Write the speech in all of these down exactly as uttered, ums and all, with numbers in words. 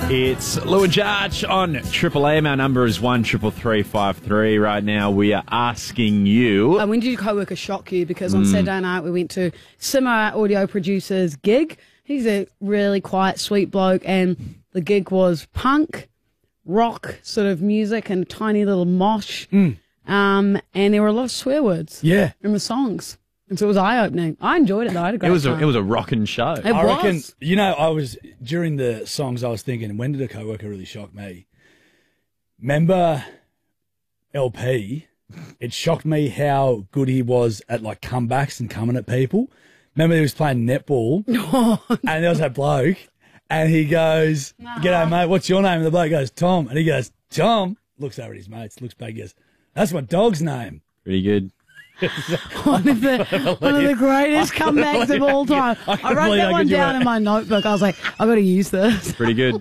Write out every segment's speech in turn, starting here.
It's Lou and Jarch on Triple M. Our number is one triple three five three. Right now, we are asking you. Uh, when did your co-worker shock you? Because on mm. Saturday night we went to Simo, our audio producer's gig. He's a really quiet, sweet bloke, and the gig was punk, rock sort of music, and a tiny little mosh. Mm. Um, and there were a lot of swear words. Yeah, in the songs. And so it was eye-opening. I enjoyed it, though. I had a great It was time. a, it was a rocking show. It I was. reckon, you know, I was, during the songs, I was thinking, when did a co-worker really shock me? Remember L P? It shocked me how good he was at, like, comebacks and coming at people. Remember he was playing netball, and there was that bloke, and he goes, "G'day, mate, what's your name?" And the bloke goes, "Tom." And he goes, "Tom?" Looks over at his mates, looks back, goes, "That's my dog's name." Pretty good. one, of the, one of the greatest comebacks of all time. I, I wrote that one down in my notebook. I was like, I've got to use this. Pretty good.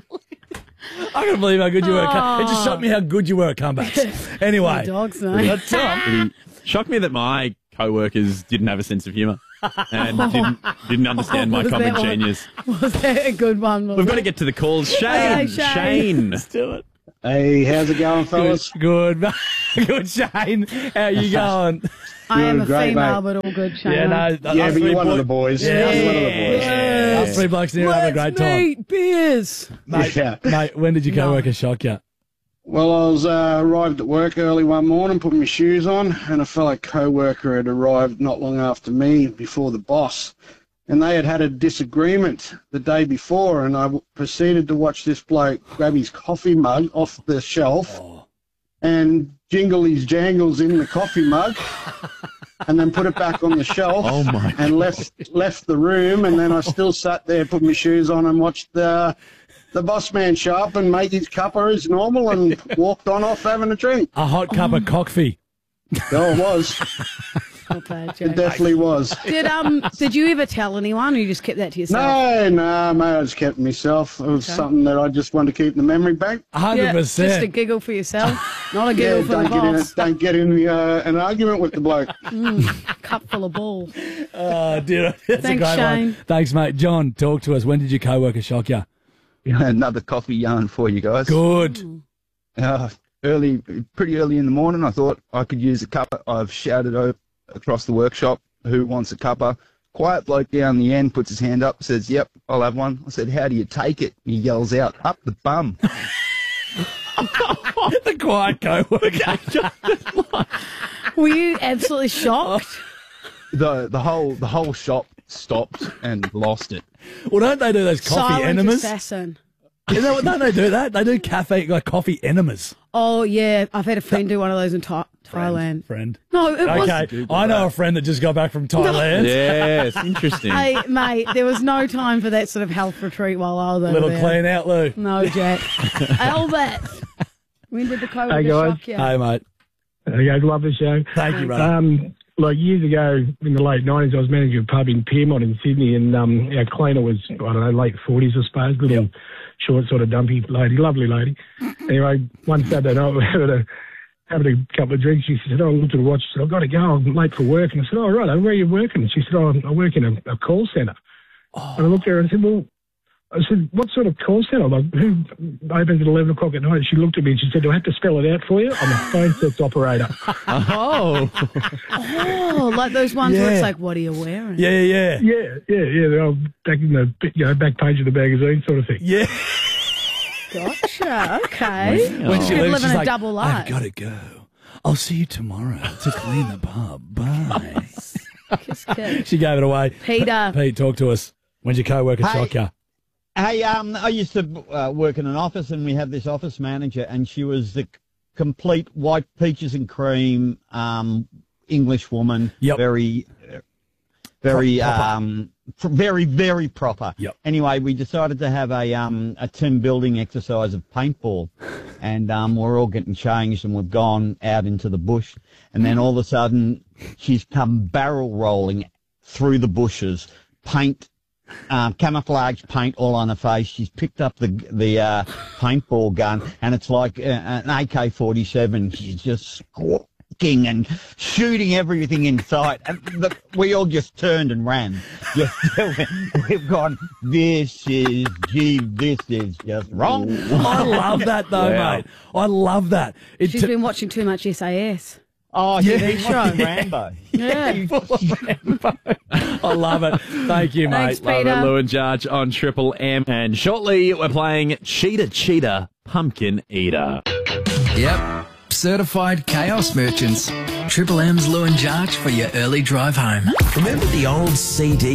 I can't believe how good you were. At, it just shocked me how good you were at comebacks. Anyway. My dog's name. Tom. It shocked me that my co-workers didn't have a sense of humour and didn't, didn't understand my Was comic that one- genius. Was that a good one? Was We've it? got to get to the calls. Shane. Hey, Shane. Shane. Let's do it. Hey, how's it going, fellas? Good. Good, good Shane. How you going? I am a Great, female, mate. but all good, Shane. Yeah, no. Yeah, us but three you're one of boy- the boys. Yeah. You're one of the boys. Yeah. Us three blokes here having a great Let's time. meet beers. Mate, Yeah. mate, when did your No. co-worker shock you? Well, I was uh, arrived at work early one morning, put my shoes on, and a fellow co-worker had arrived not long after me before the boss. And they had had a disagreement the day before, and I w- proceeded to watch this bloke grab his coffee mug off the shelf Oh. and jingle his jangles in the coffee mug and then put it back on the shelf Oh, my and left left the room. And then I still sat there, put my shoes on and watched the, the boss man show up and make his cuppa as normal and walked on off having a drink. A hot cup of coffee. Oh, it was. Not bad, It Jake. definitely was. Did um did you ever tell anyone, or you just kept that to yourself? No, no, mate, I just kept it myself. It was Okay. something that I just wanted to keep in the memory bank. A hundred Yeah, just a percent. giggle for yourself, not a Yeah, giggle for don't the get in it, boss. don't get in uh, an argument with the bloke. Cup full of bull. Oh, dear. That's Thanks, a great Shane. one. Thanks, mate. John, talk to us. When did your co-worker shock you? Another coffee yarn for you guys. Good. Uh, early, pretty early in the morning, I thought I could use a cuppa. I've shouted over, across the workshop, who wants a cuppa? Quiet bloke down the end puts his hand up, says, "Yep, I'll have one." I said, "How do you take it?" He yells out, "Up the bum." The quiet co-worker. Were you absolutely shocked? the the whole the whole shop stopped and lost it. Well, don't they do those coffee Silent enemas? assassin. You know, don't they do that? They do cafe, like coffee enemas. Oh yeah, I've had a friend do one of those in Tha- Thailand. Friend. No, it was. Okay, I know a friend that just got back from Thailand. Yes, interesting. Hey, mate, there was no time for that sort of health retreat while I was over Little there. clean out, Lou. No, Jack. Albert, when did the COVID Hey, guys. shock you? Hey, mate. Okay, love the show. Thank you, brother. Um, like years ago, in the late nineties, I was managing a pub in Piermont in Sydney, and um, our cleaner was, I don't know, late forties, I suppose, little Yep. short, sort of dumpy lady, lovely lady. Anyway, one Saturday night, we were having a, having a couple of drinks. She said, "Oh, I looked at the watch." She said, "I've got to go. I'm late for work." And I said, "Oh, right, where are you working?" And she said, "Oh, I work in a, a call centre." Oh. And I looked at her and said, "Well," I said, "What sort of call centre? Like, who opens at eleven o'clock at night?" And she looked at me and she said, "Do I have to spell it out for you?" "I'm a phone sex operator." Oh. Oh, like those ones where Yeah. it's like, what are you wearing? Yeah, yeah, yeah. Yeah, yeah, yeah. They're all back in the you know back page of the magazine, sort of thing. Yeah. Gotcha. Okay. When She's she living leaves, she's a like, double life. "I've got to go. I'll see you tomorrow to clean the pub. Bye." Kiss, kiss. She gave it away. Peter. Pete, talk to us. When's your co-worker Hey. shock you? Hey, um, I used to uh, work in an office, and we had this office manager, and she was the c- complete white peaches and cream um, English woman. Yep. Very, uh, very, Pro- proper. um, pr- very, very proper. Yep. Anyway, we decided to have a um, a team building exercise of paintball, and um, we're all getting changed, and we've gone out into the bush, and then all of a sudden, she's come barrel rolling through the bushes, paint. Um, camouflage paint all on her face. She's picked up the the uh, paintball gun, and it's like uh, an A K forty-seven. She's just squ- whacking and shooting everything in sight. And the, we all just turned and ran. Just, we've gone, this is, gee, this is just wrong. I love that though, Wow. mate. I love that. It She's t- been watching too much S A S. Oh, Yeah. yeah, he's watching Show. Rambo. Yeah. I love it. Thank you, mate. Thanks, Love Peter. it, Lou and Judge on Triple M. And shortly, we're playing Cheetah Cheetah Pumpkin Eater. Yep, certified chaos merchants. Triple M's Lou and Jarch for your early drive home. Remember the old C D